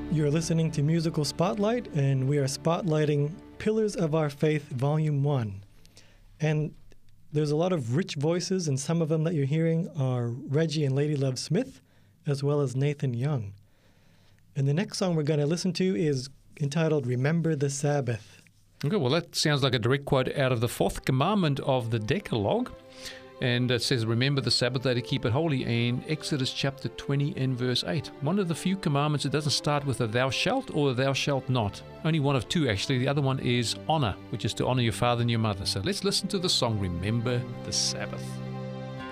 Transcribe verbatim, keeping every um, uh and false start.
You're listening to Musical Spotlight, and we are spotlighting Pillars of Our Faith, Volume one. And there's a lot of rich voices, and some of them that you're hearing are Reggie and Lady Love Smith, as well as Nathan Young. And the next song we're going to listen to is entitled Remember the Sabbath. Okay, well, that sounds like a direct quote out of the fourth commandment of the Decalogue. And it says, remember the Sabbath day to keep it holy, in Exodus chapter twenty and verse eight. One of the few commandments that doesn't start with a thou shalt or a thou shalt not. Only one of two, actually. The other one is honor, which is to honor your father and your mother. So let's listen to the song, Remember the Sabbath.